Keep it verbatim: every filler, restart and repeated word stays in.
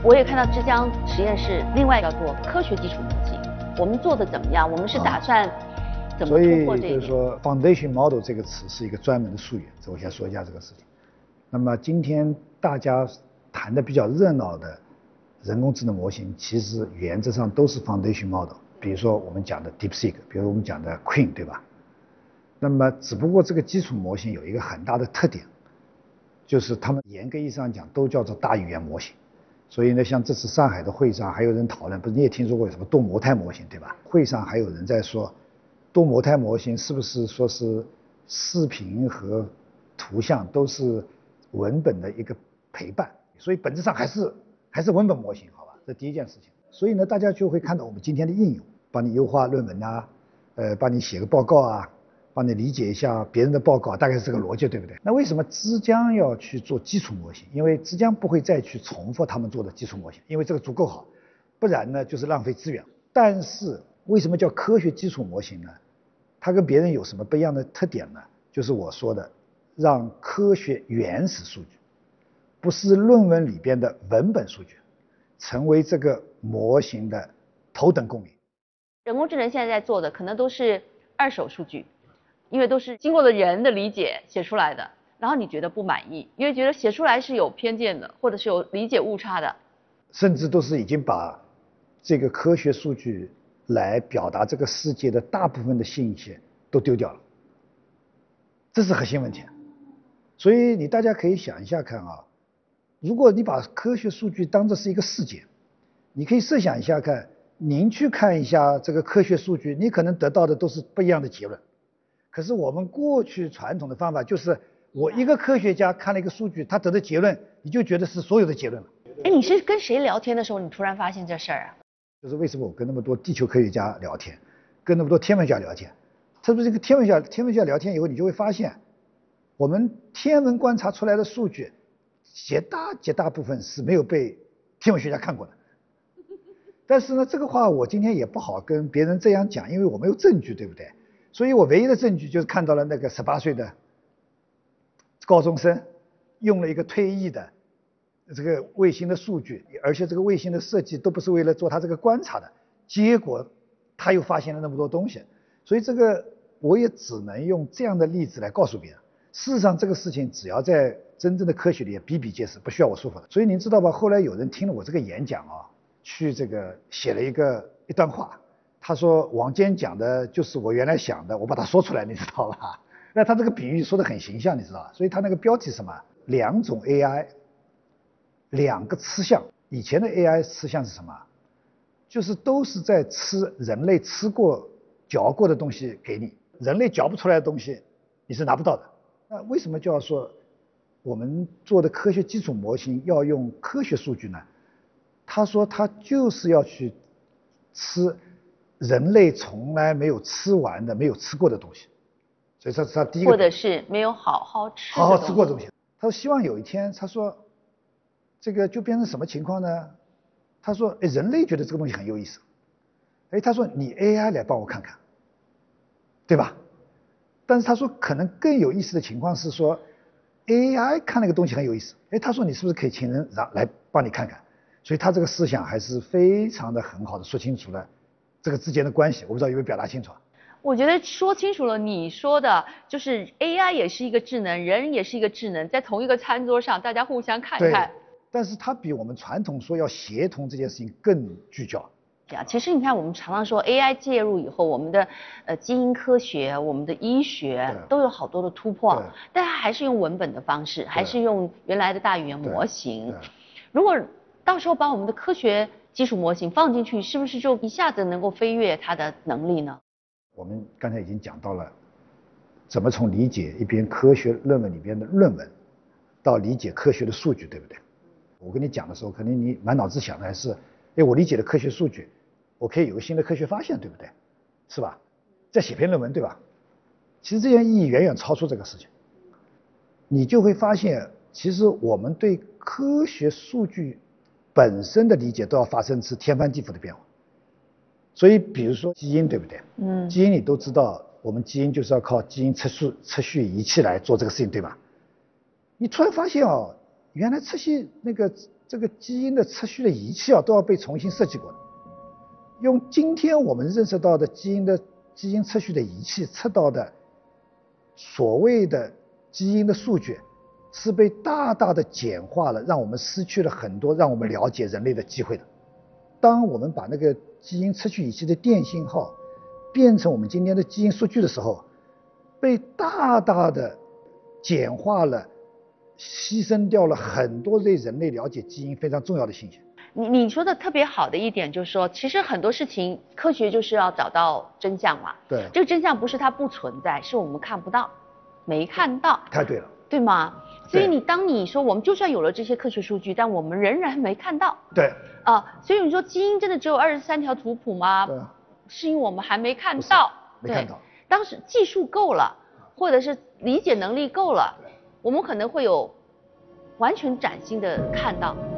我也看到浙江实验室另外叫做科学基础模型，我们做的怎么样？我们是打算怎么突破这一点？ 所以就是说 ，foundation model 这个词是一个专门的术语，这我先说一下这个事情。那么今天大家谈的比较热闹的人工智能模型，其实原则上都是 foundation model。比如说我们讲的 DeepSeek， 比如我们讲的 Queen， 对吧？那么只不过这个基础模型有一个很大的特点，就是他们严格意义上讲都叫做大语言模型。所以呢，像这次上海的会上还有人讨论，不是你也听说过有什么多模态模型，对吧？会上还有人在说，多模态模型是不是说是视频和图像都是文本的一个陪伴？所以本质上还是还是文本模型，好吧？这第一件事情。所以呢，大家就会看到我们今天的应用，帮你优化论文啊，呃，帮你写个报告啊，帮你理解一下别人的报告，大概是这个逻辑，对不对？那为什么之江要去做基础模型？因为之江不会再去重复他们做的基础模型，因为这个足够好，不然呢就是浪费资源。但是为什么叫科学基础模型呢？它跟别人有什么不一样的特点呢？就是我说的，让科学原始数据，不是论文里边的文本数据，成为这个模型的头等公民。 人工智能现在在做的可能都是二手数据，因为都是经过了人的理解写出来的，然后你觉得不满意，因为觉得写出来是有偏见的，或者是有理解误差的， 甚至都是已经把这个科学数据来表达这个世界的大部分的信息都丢掉了，这是核心问题。所以你大家可以想一下看啊，如果你把科学数据当作是一个事件，你可以设想一下看，您去看一下这个科学数据，你可能得到的都是不一样的结论。可是我们过去传统的方法就是我一个科学家看了一个数据，他得的结论你就觉得是所有的结论了。 哎，你是跟谁聊天的时候你突然发现这事儿啊？ 就是为什么我跟那么多地球科学家聊天，跟那么多天文学家聊天，特别是这个天文学天文学家聊天以后，你就会发现我们天文观察出来的数据绝大绝大部分是没有被天文学家看过的。但是呢，这个话我今天也不好跟别人这样讲，因为我没有证据，对不对？所以我唯一的证据就是看到了那个十八岁的高中生用了一个退役的这个卫星的数据，而且这个卫星的设计都不是为了做他这个观察的，结果他又发现了那么多东西。所以这个我也只能用这样的例子来告诉别人，事实上这个事情只要在真正的科学里比比皆是，不需要我说法的。所以您知道吧，后来有人听了我这个演讲啊，去这个写了一个一段话，他说王坚讲的就是我原来想的，我把它说出来，你知道吧？那他这个比喻说的很形象，你知道吧？所以他那个标题是什么？两种 A I， 两个吃相。以前的 A I 吃相是什么？就是都是在吃人类吃过嚼过的东西给你，人类嚼不出来的东西你是拿不到的。那为什么就要说我们做的科学基础模型要用科学数据呢？他说他就是要去吃人类从来没有吃完的、没有吃过的东西，所以这是他第一个。 或者是没有好好吃好好吃过的东西。他说希望有一天，他说这个就变成什么情况呢？他说，哎，人类觉得这个东西很有意思，哎，他说你 A I 来帮我看看，对吧？但是他说可能更有意思的情况是说 A I 看那个东西很有意思，哎，他说你是不是可以请人来帮你看看？所以他这个思想还是非常的很好的说清楚了这个之间的关系，我不知道有没有表达清楚。 我觉得说清楚了，你说的就是 A I 也是一个智能，人也是一个智能，在同一个餐桌上，大家互相看看。 但是它比我们传统说要协同这件事情更聚焦。 对啊，其实你看，我们常常说 A I 介入以后，我们的呃基因科学、我们的医学都有好多的突破，但它还是用文本的方式，还是用原来的大语言模型。如果到时候把我们的科学基础模型放进去，是不是就一下子能够飞跃它的能力呢？ 我们刚才已经讲到了，怎么从理解一篇科学论文里边的论文，到理解科学的数据，对不对？我跟你讲的时候，肯定你满脑子想的还是，哎，我理解了科学数据，我可以有个新的科学发现，对不对？是吧？再写篇论文，对吧？其实这件意义远远超出这个事情。你就会发现，其实我们对科学数据本身的理解都要发生出天翻地覆的变化。所以比如说基因，对不对？嗯，基因你都知道，我们基因就是要靠基因测序测序仪器来做这个事情，对吧？你突然发现哦，原来测序那个这个基因的测序的仪器啊，都要被重新设计过的。用今天我们认识到的基因的基因测序的仪器测到的所谓的基因的数据，是被大大的简化了，让我们失去了很多让我们了解人类的机会的。当我们把那个基因测序仪器的电信号变成我们今天的基因数据的时候，被大大的简化了，牺牲掉了很多对人类了解基因非常重要的信息。 你你说的特别好的一点就是说，其实很多事情科学就是要找到真相嘛。 对。 这个真相不是它不存在，是我们看不到，没看到。 太对了。 对吗？所以你当你说我们就算有了这些科学数据，但我们仍然没看到。 对。 啊，所以你说基因真的只有二十三条图谱吗？ 对。 是因为我们还没看到。 没看到。 当时技术够了，或者是理解能力够了，我们可能会有完全崭新的看到。